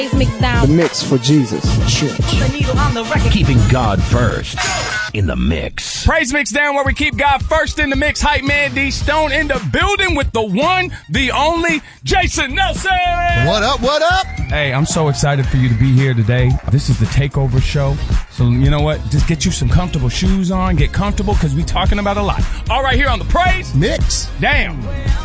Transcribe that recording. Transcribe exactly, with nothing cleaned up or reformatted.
Mix down. The mix for Jesus. Church. Keeping God first in the mix. Praise Mix Down, where we keep God first in the mix. Hype Man D Stone in the building with the one, the only, Jason Nelson. What up, what up? Hey, I'm so excited for you to be here today. This is the Takeover Show. So, you know what? Just get you some comfortable shoes on. Get comfortable, because we talking about a lot. All right, here on the Praise Mix Down.